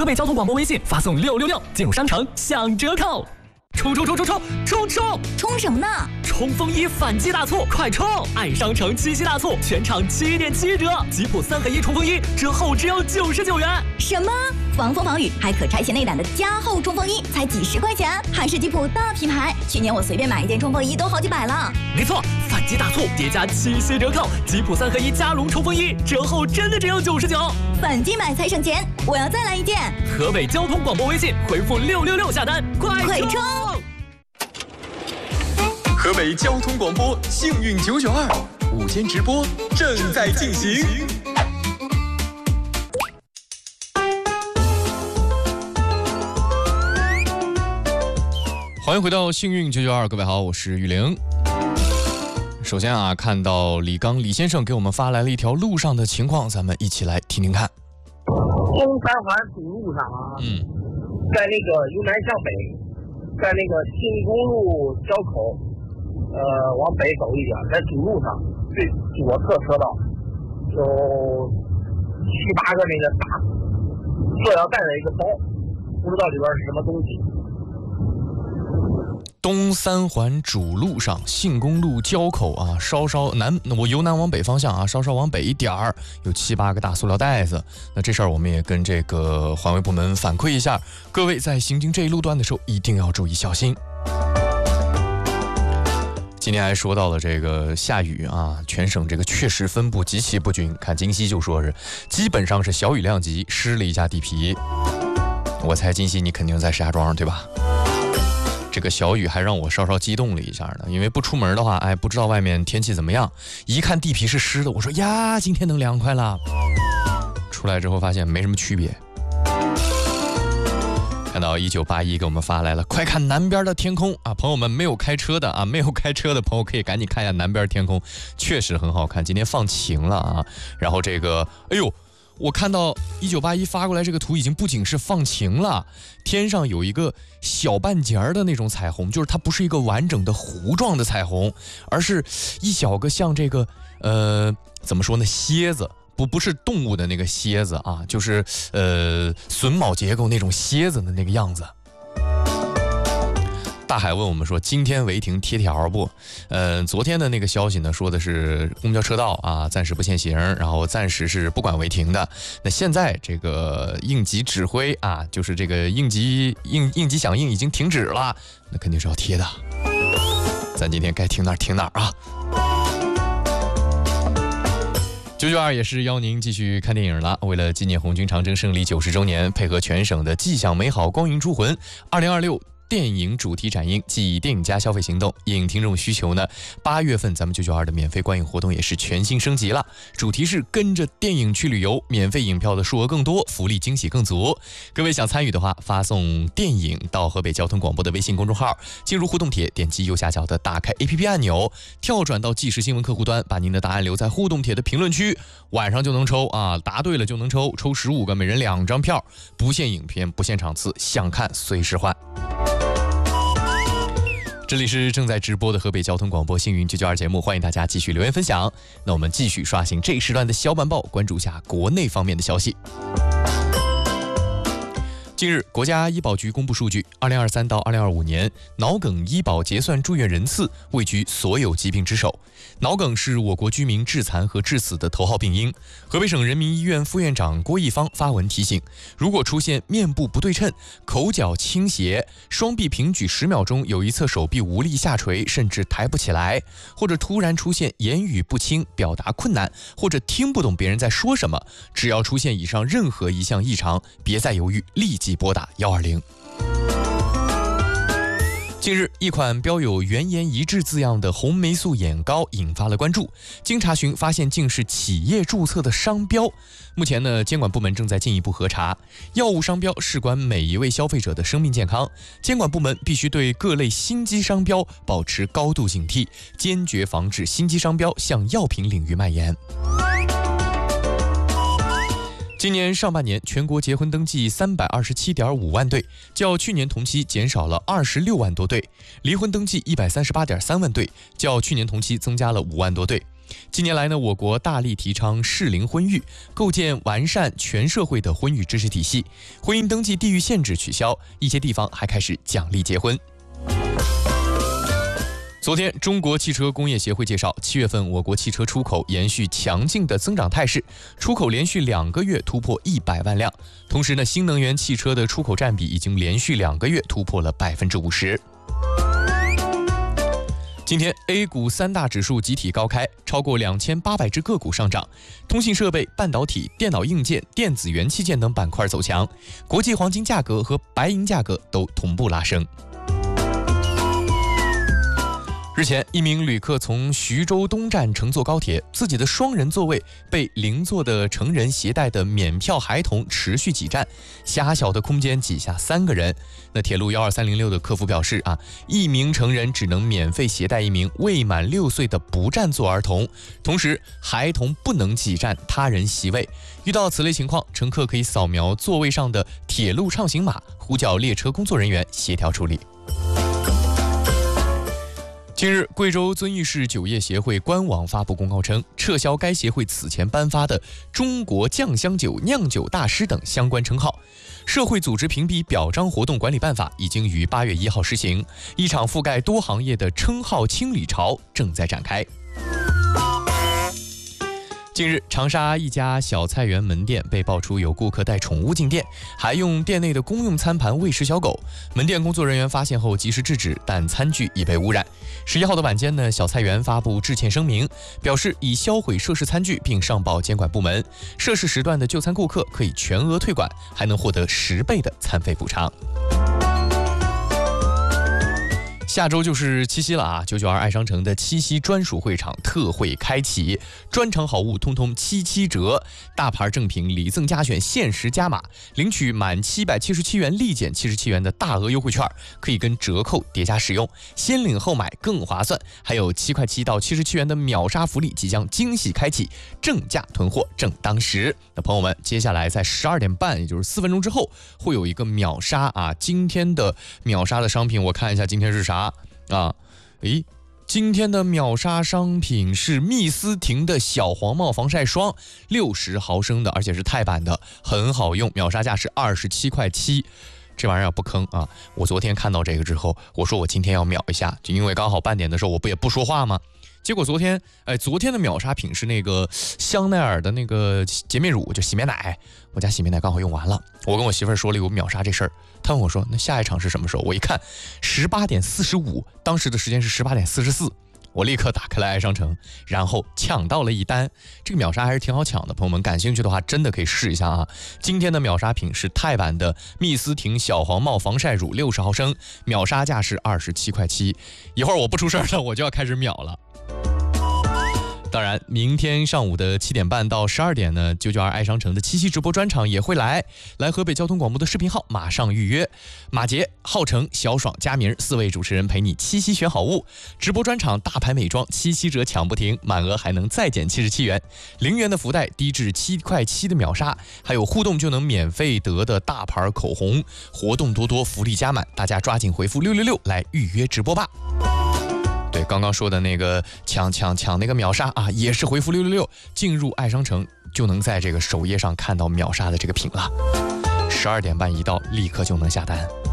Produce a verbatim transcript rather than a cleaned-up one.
河北交通广播微信发送六六六，进入商城享折扣。冲冲冲冲冲冲冲！ 冲什么呢？ 冲锋衣反击大促，快冲！爱商城七夕大促，全场七点七折，吉普三合一冲锋衣折后只要九十九元。 什么？防风防雨还可拆卸内胆的加厚冲锋衣，才几十块钱，还是吉普大品牌。去年我随便买一件冲锋衣都好几百了。 没错，反击大促叠加七夕折扣，吉普三合一加绒冲锋衣折后真的只要九十九。 反击买才省钱，我要再来一件。 河北交通广播微信回复六六六下单，快快冲！ 河北交通广播幸运九九二午间直播正在进行。 欢迎回到幸运九九二，各位好，我是玉玲。首先啊，看到李刚李先生给我们发来了一条路上的情况，咱们一起来听听看。 东三环主路上啊， 嗯， 在那个由南向北，在那个新公路交口，呃，往北走一点，在主路上最左侧车道有七八个那个大塑料袋的一个包，不知道里边是什么东西。 东三环主路上信公路交口啊，稍稍南，我由南往北方向啊，稍稍往北一点儿，有七八个大塑料袋子。那这事儿我们也跟这个环卫部门反馈一下，各位在行经这一路段的时候一定要注意小心。今天还说到了这个下雨啊，全省这个确实分布极其不均。看京西就说是基本上是小雨量级，湿了一下地皮。我猜京西你肯定在石家庄对吧？这个小雨还让我稍稍激动了一下呢，因为不出门的话，哎，不知道外面天气怎么样。一看地皮是湿的，我说呀，今天能凉快了。出来之后发现没什么区别。看到一九八一给我们发来了，快看南边的天空啊！朋友们没有开车的啊，没有开车的朋友可以赶紧看一下南边天空，确实很好看。今天放晴了啊，然后这个，哎呦。我看到一九八一发过来这个图，已经不仅是放晴了，天上有一个小半截儿的那种彩虹，就是它不是一个完整的弧状的彩虹，而是一小个像这个呃怎么说呢，蝎子，不不是动物的那个蝎子啊，就是呃榫卯结构那种蝎子的那个样子。大海问我们说，今天违停贴条不？呃，昨天的那个消息呢，说的是公交车道啊，暂时不限行，然后暂时是不管违停的。那现在这个应急指挥啊，就是这个应急应应急响应已经停止了，那肯定是要贴的。咱今天该停哪儿停哪儿啊！九九二也是邀您继续看电影了。为了纪念红军长征胜利九十周年，配合全省的吉祥美好光影出魂，二零二六。电影主题展映暨电影加消费行动，应听众需求呢，八月份咱们九九二的免费观影活动也是全新升级了，主题是跟着电影去旅游，免费影票的数额更多，福利惊喜更足。各位想参与的话，发送电影到河北交通广播的微信公众号，进入互动帖，点击右下角的打开 A P P 按钮，跳转到即时新闻客户端，把您的答案留在互动帖的评论区，晚上就能抽啊，答对了就能抽，抽十五个，每人两张票，不限影片，不限场次，想看随时换。这里是正在直播的河北交通广播幸运九九二节目，欢迎大家继续留言分享。那我们继续刷新这一时段的小板报，关注下国内方面的消息。近日，国家医保局公布数据，二零二三到二零二五年，脑梗医保结算住院人次位居所有疾病之首。脑梗是我国居民致残和致死的头号病因。河北省人民医院副院长郭义芳发文提醒，如果出现面部不对称、口角倾斜、双臂平举十秒钟有一侧手臂无力下垂甚至抬不起来，或者突然出现言语不清、表达困难，或者听不懂别人在说什么，只要出现以上任何一项异常，别再犹豫，立即拨打一二零。近日，一款标有原颜一致字样的红霉素眼膏引发了关注。经查询发现，竟是企业注册的商标。目前呢，监管部门正在进一步核查。药物商标事关每一位消费者的生命健康，监管部门必须对各类心机商标保持高度警惕，坚决防止心机商标向药品领域蔓延。今年上半年，全国结婚登记三百二十七点五万对，较去年同期减少了二十六万多对；离婚登记一百三十八点三万对，较去年同期增加了五万多对。 近年来呢，我国大力提倡适龄婚育，构建完善全社会的婚育支持体系，婚姻登记地域限制取消，一些地方还开始奖励结婚。昨天，中国汽车工业协会介绍，七月份我国汽车出口延续强劲的增长态势，出口连续两个月突破一百万辆。同时呢，新能源汽车的出口占比已经连续两个月突破了百分之五十。今天 A 股三大指数集体高开，超过两千八百只个股上涨，通信设备、半导体、电脑硬件、电子元器件等板块走强，国际黄金价格和白银价格都同步拉升。日前，一名旅客从徐州东站乘坐高铁，自己的双人座位被邻座的成人携带的免票孩童持续挤占，狭小的空间挤下三个人。那铁路一二三零六的客服表示啊，一名成人只能免费携带一名未满六岁的不占座儿童，同时孩童不能挤占他人席位。遇到此类情况，乘客可以扫描座位上的铁路畅行码，呼叫列车工作人员协调处理。近日，贵州遵义市酒业协会官网发布公告称，撤销该协会此前颁发的中国酱香酒酿酒大师等相关称号。社会组织评比表彰活动管理办法已经于八月一号施行，一场覆盖多行业的称号清理潮正在展开。近日，长沙一家小菜园门店被爆出有顾客带宠物进店，还用店内的公用餐盘喂食小狗。门店工作人员发现后及时制止，但餐具已被污染。十一号的晚间呢，小菜园发布致歉声明，表示已销毁涉事餐具，并上报监管部门。涉事时段的就餐顾客可以全额退款，还能获得十倍的餐费补偿。下周就是七夕了啊！九九二爱商城的七夕专属会场特惠开启，专场好物通通七七折，大牌正品礼赠加选限时加码，领取满七百七十七元立减七十七元的大额优惠券，可以跟折扣叠加使用，先领后买更划算。还有七块七到七十七元的秒杀福利即将惊喜开启，正价囤货正当时。那朋友们，接下来在十二点半，也就是四分钟之后，会有一个秒杀啊！今天的秒杀的商品，我看一下今天是啥。啊，诶，今天的秒杀商品是蜜丝婷的小黄帽防晒霜，六十毫升的，而且是钛版的，很好用，秒杀价是二十七块七。这玩意儿不坑啊！我昨天看到这个之后，我说我今天要秒一下，就因为刚好半点的时候我不也不说话吗？结果昨天，哎，昨天的秒杀品是那个香奈儿的那个洁面乳，就洗面奶。我家洗面奶刚好用完了，我跟我媳妇儿说了有秒杀这事儿，她问我说：“那下一场是什么时候？”我一看，十八点四十五，当时的时间是十八点四十四。我立刻打开了爱商城，然后抢到了一单。这个秒杀还是挺好抢的，朋友们感兴趣的话，真的可以试一下啊！今天的秒杀品是钛版的蜜丝婷小黄帽防晒乳，六十毫升，秒杀价是二十七块七。一会儿我不出事了，我就要开始秒了。当然，明天上午的七点半到十二点呢，九九二爱商城的七夕直播专场也会来。来河北交通广播的视频号马上预约。马杰、浩成、小爽、佳明四位主持人陪你七夕选好物。直播专场大牌美妆，七夕折抢不停，满额还能再减七十七元。零元的福袋，低至七块七的秒杀，还有互动就能免费得的大牌口红，活动多多，福利加满，大家抓紧回复六六六来预约直播吧。对，刚刚说的那个抢抢抢那个秒杀啊，也是回复六六六进入爱商城就能在这个首页上看到秒杀的这个品了。十二点半一到，立刻就能下单。